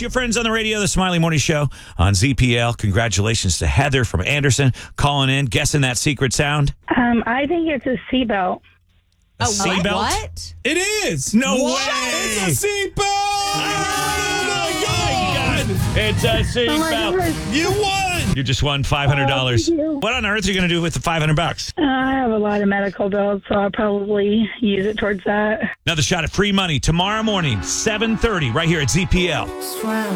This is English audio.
your friends on the radio, the Smiley Morning Show on ZPL. Congratulations to Heather from Anderson calling in, guessing that secret sound. I think it's a seatbelt. A seatbelt? What? It is. No way. It's a seatbelt. Oh, my God. It's a Oh my seatbelt. gosh. You won. You just won $500. thank you. What on earth are you going to do with the $500? I have a lot of medical bills, so I'll probably use it towards that. Another shot at free money tomorrow morning, 7:30, right here at ZPL.